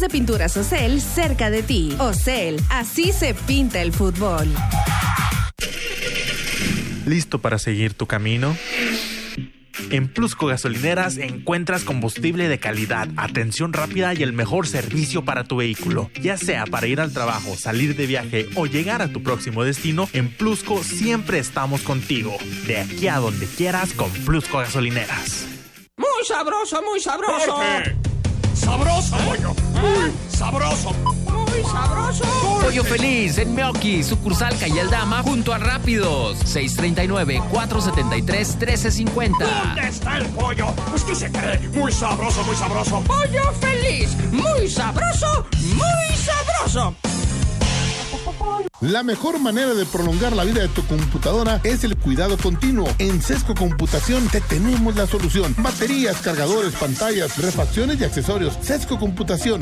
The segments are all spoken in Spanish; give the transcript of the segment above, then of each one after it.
de pinturas Ocel cerca de ti. Ocel, así se pinta el fútbol. ¿Listo para seguir tu camino? En Plusco Gasolineras encuentras combustible de calidad, atención rápida y el mejor servicio para tu vehículo. Ya sea para ir al trabajo, salir de viaje o llegar a tu próximo destino, en Plusco siempre estamos contigo. De aquí a donde quieras con Plusco Gasolineras. ¡Muy sabroso, muy sabroso! ¡Jorge! ¡Sabroso, pollo! ¡Muy sabroso! ¡Muy sabroso! Pollo Feliz en Meoqui, sucursal Calle Aldama, junto a Rápidos. 639-473-1350. ¿Dónde está el pollo? Pues que se cree. Muy sabroso, muy sabroso. ¡Pollo Feliz! ¡Muy sabroso, muy sabroso! La mejor manera de prolongar la vida de tu computadora es el cuidado continuo. En Sesco Computación te tenemos la solución. Baterías, cargadores, pantallas, refacciones y accesorios. Sesco Computación,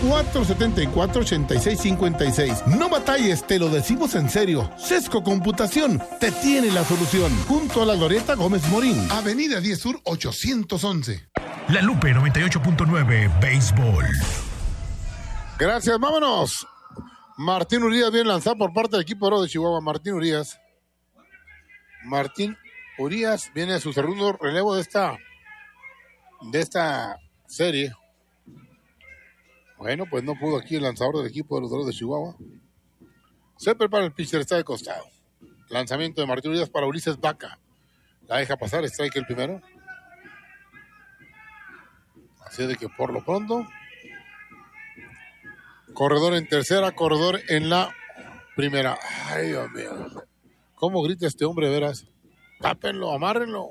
474-8656. No batalles, te lo decimos en serio. Sesco Computación te tiene la solución. Junto a la Glorieta Gómez Morín, Avenida 10 Sur 811. La Lupe 98.9 Béisbol. Gracias, vámonos. Martín Urias bien lanzado por parte del equipo oro de Chihuahua. Martín Urias viene a su segundo relevo de esta serie. Bueno, pues no pudo aquí el lanzador del equipo de los Dorados de Chihuahua. Se prepara el pitcher, está de costado. Lanzamiento de Martín Urias para Ulises Vaca. La deja pasar, strike el primero. Así de que por lo pronto, corredor en tercera, corredor en la primera. Ay, Dios mío. ¿Cómo grita este hombre, veras? Tápenlo, amárrenlo.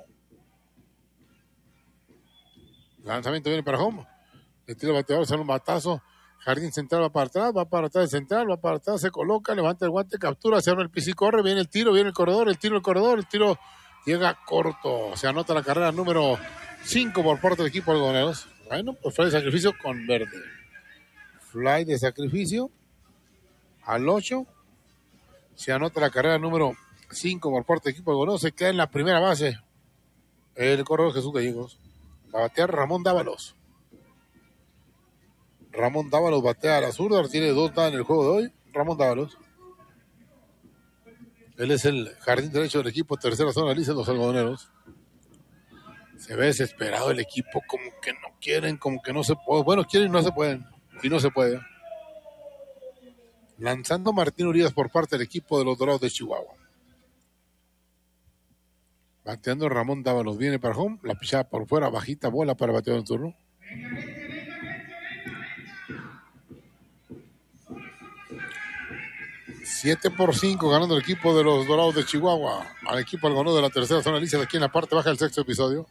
Lanzamiento viene para home. Le tira el bateador, sale un batazo. Jardín central va para atrás de central, va para atrás, se coloca, levanta el guante, captura, se abre el piso y corre. Viene el tiro, viene el corredor, el tiro llega corto. Se anota la carrera número 5 por parte del equipo algodoneros. Bueno, pues fue de sacrificio con verde. Fly de sacrificio al 8. Se anota la carrera número 5 por parte del equipo de Algodoneros. Se queda en la primera base el corredor Jesús Gallegos. Va a batear Ramón Dávalos. Ramón Dávalos batea a la zurda. Tiene 2 en el juego de hoy. Ramón Dávalos. Él es el jardín derecho del equipo tercera zona lisa de los algodoneros. Se ve desesperado el equipo, como que no quieren, como que no se puede. Bueno, quieren y no se pueden. Y no se puede. Lanzando Martín Urias por parte del equipo de los Dorados de Chihuahua. Bateando Ramón Dávalos. Viene para home. La pichada por fuera. Bajita bola para batear en turno. $7-5 ganando el equipo de los Dorados de Chihuahua. Al equipo algodoneros de la tercera zona lisa de aquí en la parte baja del sexto episodio.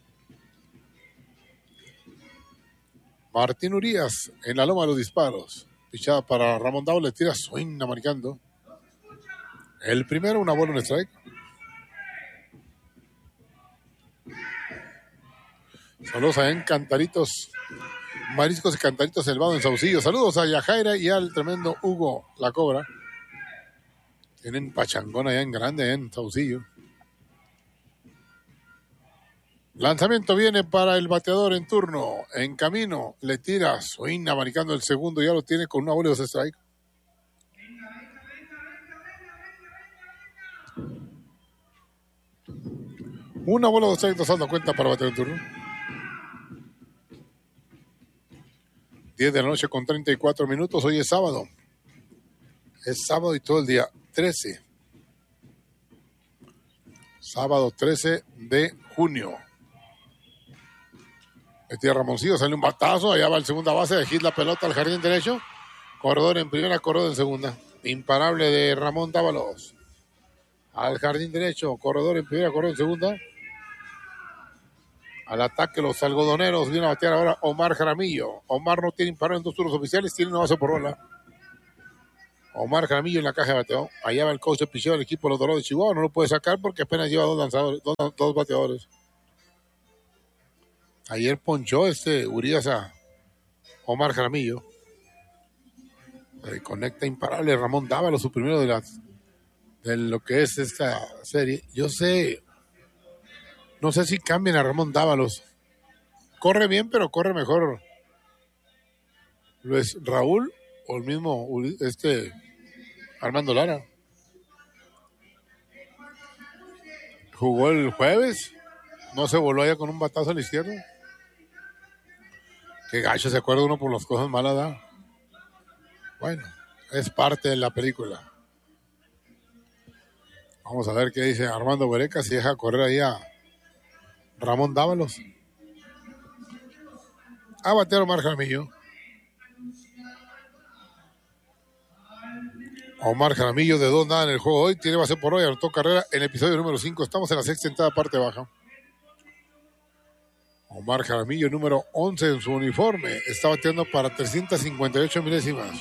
Martín Urias en la loma de los disparos. Pichada para Ramón Dávalos, le tira swing marcando. El primero, una bola, un strike. Saludos a Encantaritos, Mariscos y Cantaritos Elvado en Saucillo. Saludos a Yajaira y al tremendo Hugo La Cobra. Tienen pachangón allá en grande, allá en Saucillo. Lanzamiento viene para el bateador en turno. En camino, le tira swing marcando el segundo. Ya lo tiene con una bola de strike. Una bola de strike, dando cuenta para batear en turno. 10 de la noche con 34 minutos. Hoy es sábado. Es sábado y todo el día. 13. Sábado 13 de junio. Le tira Ramoncillo, sale un batazo. Allá va el segunda base. De hit la pelota al jardín derecho. Corredor en primera, corredor en segunda. Imparable de Ramón Dávalos. Al jardín derecho. Corredor en primera, corredor en segunda. Al ataque los algodoneros. Viene a batear ahora Omar Jaramillo. Omar no tiene imparable en 2 turnos oficiales. Tiene una base por bola. Omar Jaramillo en la caja de bateo. Allá va el coach de picheo del equipo de los Dorados de Chihuahua. No lo puede sacar porque apenas lleva 2 lanzadores, dos bateadores. Ayer ponchó Urias a Omar Jaramillo. Conecta imparable Ramón Dávalos, su primero de lo que es esta serie. No sé si cambien a Ramón Dávalos. Corre bien, pero corre mejor Luis Raúl o el mismo Armando Lara. Jugó el jueves, no se voló allá con un batazo a la izquierda. Qué gacho, se acuerda uno por las cosas malas, ¿da? Bueno, es parte de la película. Vamos a ver qué dice Armando Bereca, si deja correr ahí a Ramón Dávalos. A batear Omar Jaramillo. Omar Jaramillo de 2-0 en el juego hoy. Tiene base por hoy, anotó carrera en el episodio número 5. Estamos en la sexta entrada, parte baja. Omar Jaramillo, número 11 en su uniforme. Está bateando para 358 milésimas.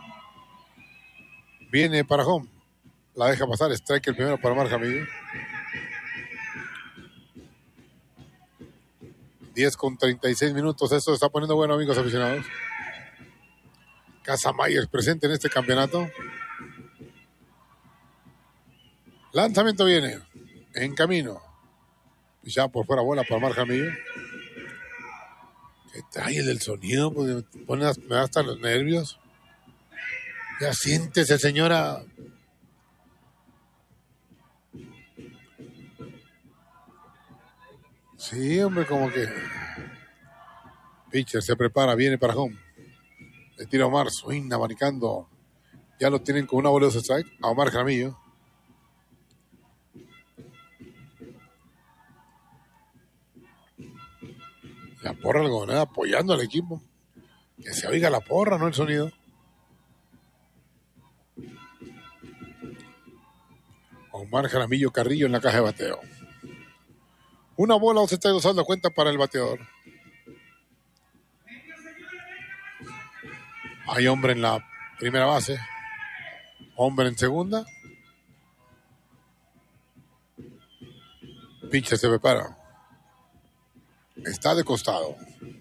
Viene para home. La deja pasar. Strike el primero para Omar Jaramillo. 10:36 minutos. Esto se está poniendo bueno, amigos aficionados. Casa Myers presente en este campeonato. Lanzamiento viene. En camino. Ya por fuera bola para Omar Jaramillo. ¿Qué trae el del sonido? Porque me da hasta los nervios. Ya siéntese, señora. Sí, hombre, como que... Pitcher se prepara, viene para home. Le tira a Omar, swing, abanicando. Ya lo tienen con una bola de strike a Omar Jaramillo. La porra algodonera apoyando al equipo. Que se oiga la porra, no el sonido. Omar Jaramillo Carrillo en la caja de bateo. Una bola, 2 strikes, 2 outs, la cuenta para el bateador. Hay hombre en la primera base. Hombre en segunda. Pitcher se prepara. Está de costado.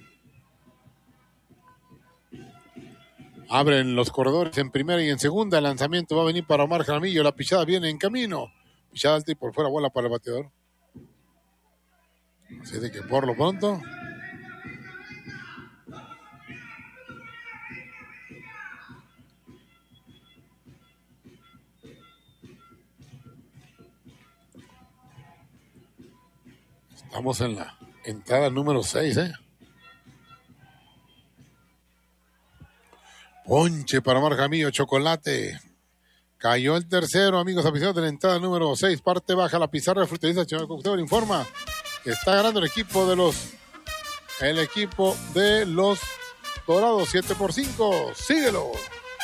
Abren los corredores en primera y en segunda. El lanzamiento va a venir para Omar Jaramillo. La pichada viene en camino. Pichada alta y por fuera, bola para el bateador. Así de que por lo pronto... Estamos en la entrada número 6, Ponche para Omar Jaramillo, chocolate. Cayó el tercero, amigos aficionados, de la entrada número 6. Parte baja la pizarra de Fruteriza Chihuahua Coctebel informa que está ganando el equipo de los Dorados 7-5. Síguelo.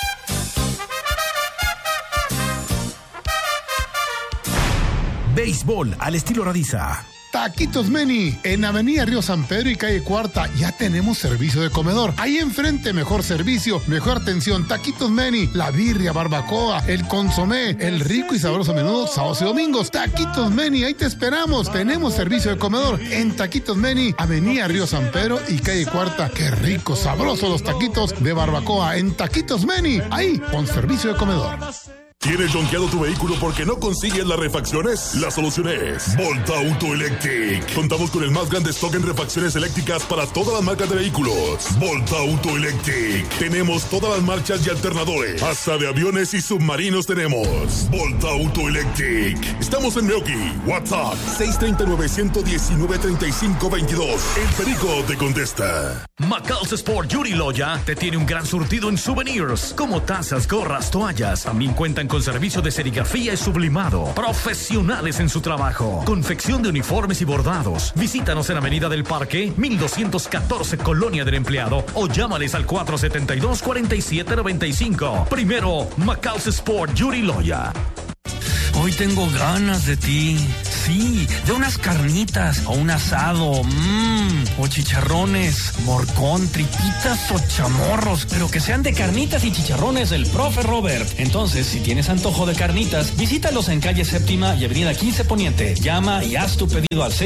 Béisbol al estilo Radiza. Taquitos Meni, en Avenida Río San Pedro y calle Cuarta, ya tenemos servicio de comedor. Ahí enfrente, mejor servicio, mejor atención. Taquitos Meni, la birria, barbacoa, el consomé, el rico y sabroso menudo, sábados y domingos. Taquitos Meni, ahí te esperamos. Tenemos servicio de comedor en Taquitos Meni, Avenida Río San Pedro y calle Cuarta. Qué rico, sabroso los taquitos de barbacoa en Taquitos Meni, ahí con servicio de comedor. ¿Tienes donkeado tu vehículo porque no consigues las refacciones? La solución es Volta Auto Electric. Contamos con el más grande stock en refacciones eléctricas para todas las marcas de vehículos. Volta Auto Electric. Tenemos todas las marchas y alternadores. Hasta de aviones y submarinos tenemos. Volta Auto Electric. Estamos en Meoki. WhatsApp 639-119-3522. El Perico te contesta. Macal's Sport Yuri Loya te tiene un gran surtido en souvenirs, como tazas, gorras, toallas. También cuentan con servicio de serigrafía y sublimado. Profesionales en su trabajo. Confección de uniformes y bordados. Visítanos en Avenida del Parque, 1214, Colonia del Empleado, o llámales al 472-4795. Primero, Macal's Sport Yuri Loya. Hoy tengo ganas de ti. Sí, de unas carnitas o un asado, o chicharrones, morcón, tripitas o chamorros, pero que sean de carnitas y chicharrones del Profe Robert. Entonces, si tienes antojo de carnitas, visítalos en calle Séptima y avenida 15 Poniente. Llama y haz tu pedido al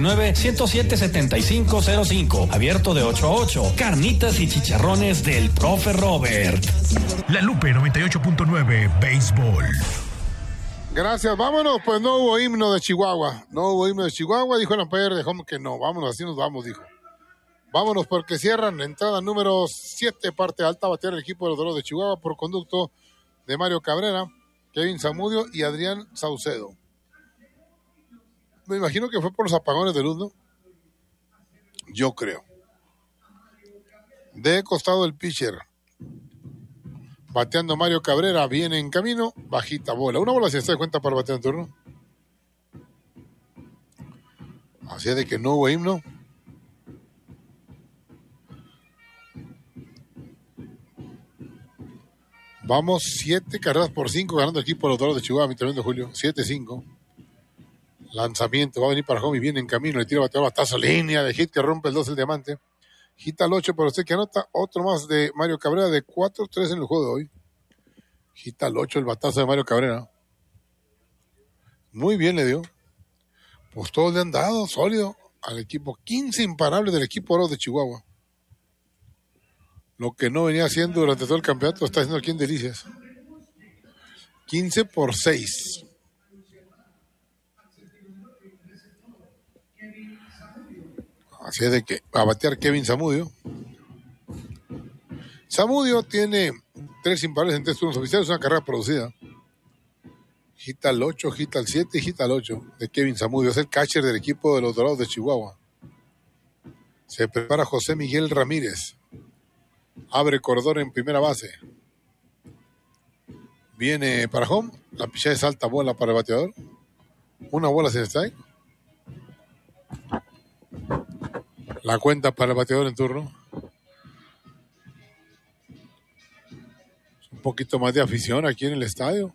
639-107-7505. Abierto de 8 a 8. Carnitas y chicharrones del Profe Robert. La Lupe 98.9 Béisbol. Gracias, vámonos, pues no hubo himno de Chihuahua. No hubo himno de Chihuahua, dijo el umpire de home que no, vámonos, así nos vamos, dijo. Vámonos porque cierran. Entrada número 7, parte alta, batear el equipo de los Dorados de Chihuahua por conducto de Mario Cabrera, Kevin Zamudio y Adrián Saucedo. Me imagino que fue por los apagones de luz, ¿no? Yo creo. De costado el pitcher. Bateando Mario Cabrera, viene en camino, bajita bola. Una bola si se da cuenta para batear en turno. Así es de que no hubo himno. Vamos 7 carreras por 5 ganando el equipo de los Dorados de Chihuahua, mi tremendo Julio. 7-5. Lanzamiento, va a venir para home y viene en camino. Le tira bateador, batazo, línea de hit que rompe el 2 el diamante. Hit al 8 para usted que anota. Otro más de Mario Cabrera de 4-3 en el juego de hoy. Hit al 8 el batazo de Mario Cabrera. Muy bien le dio. Pues todos le han dado sólido al equipo. 15 imparables del equipo Dorados de Chihuahua. Lo que no venía haciendo durante todo el campeonato está haciendo aquí en Delicias. 15 por 6. Así es de que va a batear Kevin Zamudio. Zamudio tiene 3 imparables en 3 turnos oficiales, una carrera producida. Hit al 8, hit al 7 y hit al 8 de Kevin Zamudio. Es el catcher del equipo de los Dorados de Chihuahua. Se prepara José Miguel Ramírez. Abre corredor en primera base. Viene para home. La pichada es alta bola para el bateador. Una bola sin strike. La cuenta para el bateador en turno. Un poquito más de afición aquí en el estadio.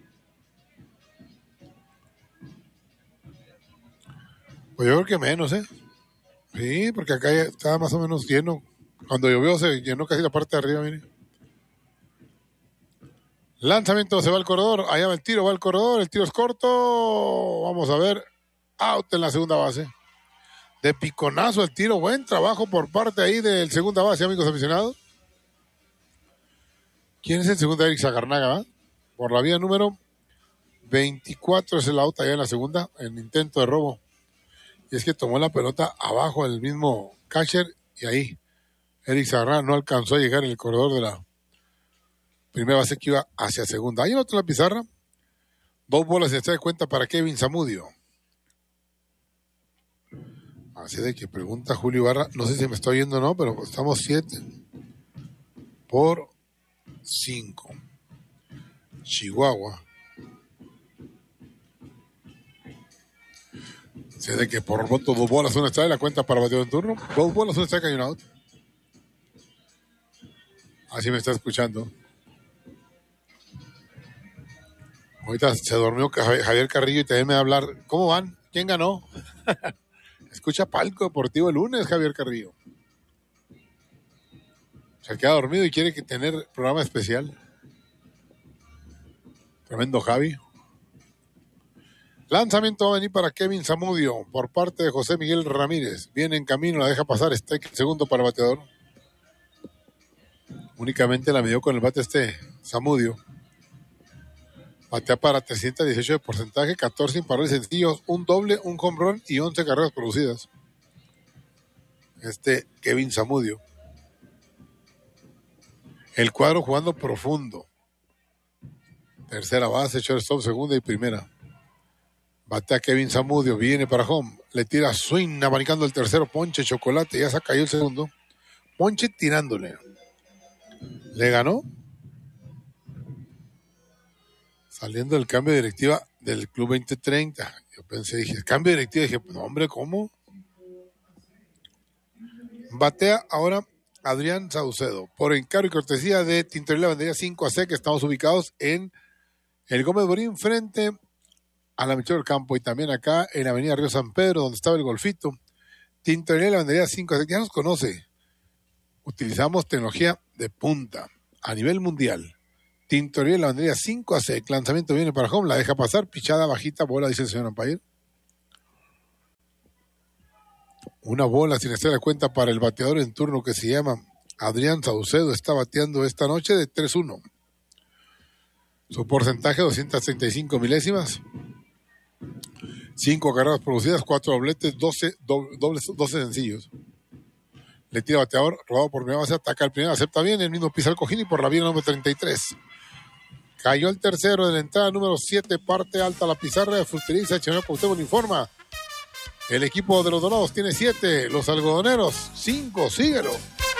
Pues yo creo que menos, ¿eh? Sí, porque acá ya estaba más o menos lleno. Cuando llovió se llenó casi la parte de arriba, mire. Lanzamiento, se va al corredor. Allá va el tiro, el tiro es corto. Vamos a ver. Out en la segunda base. De piconazo el tiro. Buen trabajo por parte ahí del segunda base, amigos aficionados. ¿Quién es el segundo? Eric Zagarnaga, ¿va? Por la vía número 24 es el out allá en la segunda, en intento de robo. Y es que tomó la pelota abajo el mismo catcher y ahí Eric Zagarnaga no alcanzó a llegar en el corredor de la primera base que iba hacia segunda. Ahí otro en la pizarra. 2 bolas y se da cuenta para Kevin Zamudio. Así de que pregunta Julio Ibarra, no sé si me está oyendo o no, pero estamos 7 por 5. Chihuahua. Así de que por voto 2 bolas, 1 strike, la cuenta para bateo en turno. 2 bolas, 1 strike y un out. Así me está escuchando. Ahorita se durmió Javier Carrillo y también me va a hablar. ¿Cómo van? ¿Quién ganó? Escucha Palco Deportivo el lunes, Javier Carrillo. Se queda dormido y quiere tener programa especial. Tremendo Javi. Lanzamiento va a venir para Kevin Zamudio por parte de José Miguel Ramírez. Viene en camino, la deja pasar. Está segundo para el bateador. Únicamente la midió con el bate Zamudio. Batea para 318 de porcentaje, 14 imparables sencillos, un doble, un home run y 11 carreras producidas. Kevin Zamudio. El cuadro jugando profundo. Tercera base, shortstop, segunda y primera. Batea Kevin Zamudio, viene para home. Le tira swing, abanicando el tercero, ponche, chocolate, ya se cayó el segundo. Ponche tirándole. ¿Le ganó? Saliendo del cambio de directiva del Club 2030. Yo pensé, dije, cambio de directiva. Dije, no, hombre, ¿cómo? Batea ahora Adrián Saucedo. Por encargo y cortesía de Tintorería Lavandería 5AC, que estamos ubicados en el Gómez Borín, frente a la Michoacán del Campo. Y también acá en la avenida Río San Pedro, donde estaba el Golfito. Tintorería Lavandería 5AC, ya nos conoce. Utilizamos tecnología de punta a nivel mundial. Tintorería y Lavandería 5AC. Lanzamiento viene para home, la deja pasar, pichada bajita, bola, dice el señor umpire. Una bola sin hacer la cuenta para el bateador en turno que se llama Adrián Saucedo. Está bateando esta noche de 3-1. Su porcentaje 235 milésimas. 5 carreras producidas, 4 dobletes, 12 sencillos. Le tira bateador, rodado por primera base, ataca el primero, acepta bien, el mismo pisa el cojín y por la vía número 33. Cayó el tercero de la entrada número 7, parte alta la pizarra de Fruteriza, Chenal Cuauhtémoc informa. El equipo de los Dorados tiene 7, los algodoneros 5, síguelo.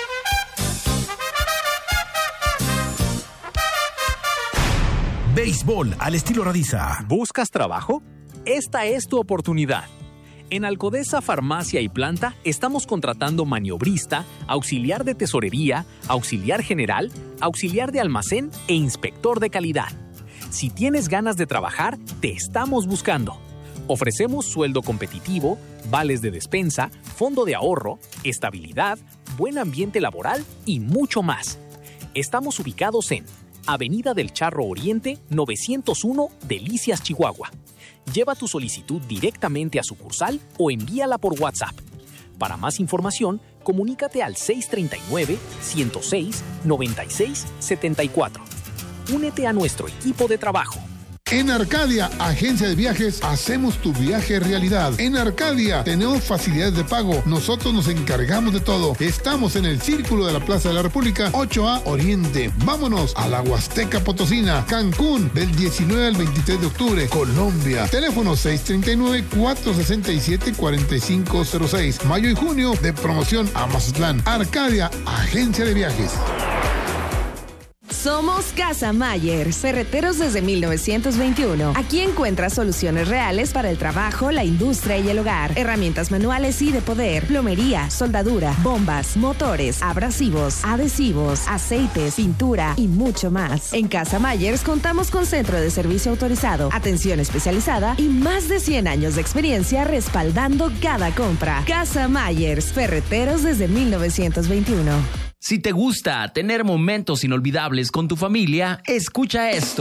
Béisbol al estilo Radiza. ¿Buscas trabajo? Esta es tu oportunidad. En Alcodesa Farmacia y Planta estamos contratando maniobrista, auxiliar de tesorería, auxiliar general, auxiliar de almacén e inspector de calidad. Si tienes ganas de trabajar, te estamos buscando. Ofrecemos sueldo competitivo, vales de despensa, fondo de ahorro, estabilidad, buen ambiente laboral y mucho más. Estamos ubicados en Avenida del Charro Oriente, 901, Delicias, Chihuahua. Lleva tu solicitud directamente a sucursal o envíala por WhatsApp. Para más información, comunícate al 639-106-9674. Únete a nuestro equipo de trabajo. En Arcadia, agencia de viajes, hacemos tu viaje realidad. En Arcadia tenemos facilidades de pago. Nosotros nos encargamos de todo. Estamos en el Círculo de la Plaza de la República, 8A Oriente. Vámonos a la Huasteca Potosina, Cancún, del 19 al 23 de octubre, Colombia. Teléfono 639-467-4506. Mayo y junio de promoción a Mazatlán. Arcadia, agencia de viajes. Somos Casa Mayer, ferreteros desde 1921. Aquí encuentras soluciones reales para el trabajo, la industria y el hogar. Herramientas manuales y de poder, plomería, soldadura, bombas, motores, abrasivos, adhesivos, aceites, pintura y mucho más. En Casa Mayer contamos con centro de servicio autorizado, atención especializada y más de 100 años de experiencia respaldando cada compra. Casa Mayer, ferreteros desde 1921. Si te gusta tener momentos inolvidables con tu familia, escucha esto.